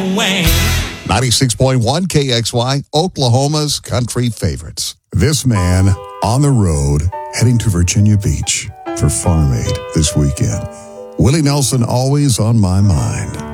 Wayne. 96.1 KXY, Oklahoma's country favorites. This man on the road heading to Virginia Beach for Farm Aid this weekend. Willie Nelson always on my mind.